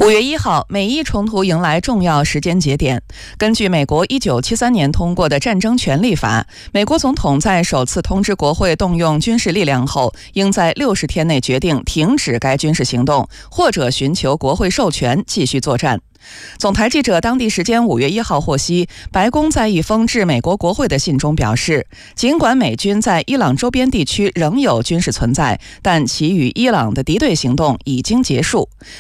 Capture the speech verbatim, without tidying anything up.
五月一号，美伊冲突迎来重要时间节点。根据美国一九七三年通过的战争权利法，美国总统在首次通知国会动用军事力量后，应在六十天内决定停止该军事行动，或者寻求国会授权继续作战。总台记者当地时间五月一号获悉，白宫在一封致美国国会的信中表示，尽管美军在伊朗周边地区仍有军事存在，但其与伊朗的敌对行动已经结束。